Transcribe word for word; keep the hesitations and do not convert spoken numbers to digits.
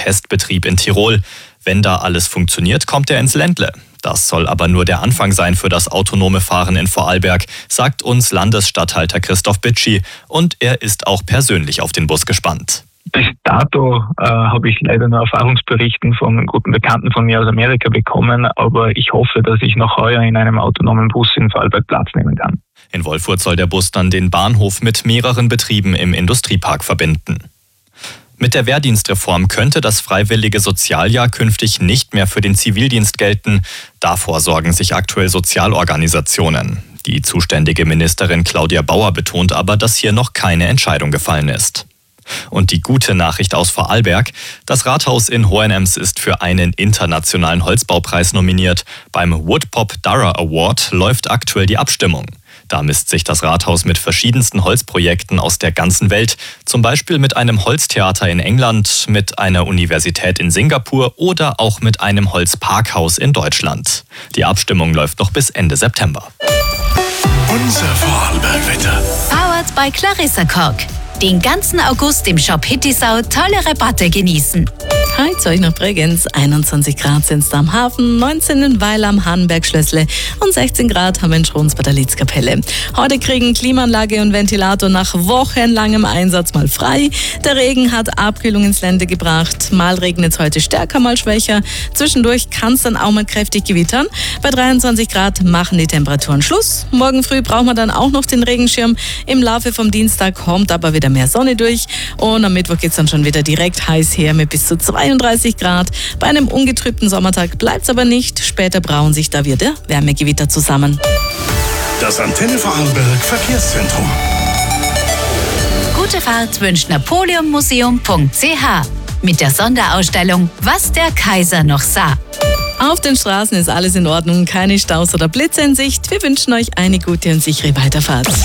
Testbetrieb in Tirol. Wenn da alles funktioniert, kommt er ins Ländle. Das soll aber nur der Anfang sein für das autonome Fahren in Vorarlberg, sagt uns Landesstatthalter Christoph Bitschi. Und er ist auch persönlich auf den Bus gespannt. Bis dato äh, habe ich leider nur Erfahrungsberichten von guten Bekannten von mir aus Amerika bekommen, aber ich hoffe, dass ich noch heuer in einem autonomen Bus in Vorarlberg Platz nehmen kann. In Wolfurt soll der Bus dann den Bahnhof mit mehreren Betrieben im Industriepark verbinden. Mit der Wehrdienstreform könnte das freiwillige Sozialjahr künftig nicht mehr für den Zivildienst gelten. Davor sorgen sich aktuell Sozialorganisationen. Die zuständige Ministerin Claudia Bauer betont aber, dass hier noch keine Entscheidung gefallen ist. Und die gute Nachricht aus Vorarlberg: Das Rathaus in Hohenems ist für einen internationalen Holzbaupreis nominiert. Beim Woodpop Dara Award läuft aktuell die Abstimmung. Da misst sich das Rathaus mit verschiedensten Holzprojekten aus der ganzen Welt, zum Beispiel mit einem Holztheater in England, mit einer Universität in Singapur oder auch mit einem Holzparkhaus in Deutschland. Die Abstimmung läuft noch bis Ende September. Unser Vorarlberg-Wetter. Powered by Clarissa Kork. Den ganzen August im Shop Hittisau tolle Rabatte genießen. Heute zu euch nach Bregenz. einundzwanzig Grad sind es da am Hafen, neunzehn in Weil am Hahnenberg-Schlössle und sechzehn Grad haben wir in Schrons bei der Litzkapelle. Heute kriegen Klimaanlage und Ventilator nach wochenlangem Einsatz mal frei. Der Regen hat Abkühlung ins Ländle gebracht. Mal regnet es heute stärker, mal schwächer. Zwischendurch kann es dann auch mal kräftig gewittern. Bei dreiundzwanzig Grad machen die Temperaturen Schluss. Morgen früh brauchen wir dann auch noch den Regenschirm. Im Laufe vom Dienstag kommt aber wieder mehr Sonne durch und am Mittwoch geht es dann schon wieder direkt heiß her mit bis zu zweiunddreißig Grad. Bei einem ungetrübten Sommertag bleibt es aber nicht. Später brauen sich da wieder Wärmegewitter zusammen. Das Antenne Vorarlberg Verkehrszentrum. Gute Fahrt wünscht napoleon museum punkt c h mit der Sonderausstellung Was der Kaiser noch sah. Auf den Straßen ist alles in Ordnung, keine Staus oder Blitze in Sicht. Wir wünschen euch eine gute und sichere Weiterfahrt.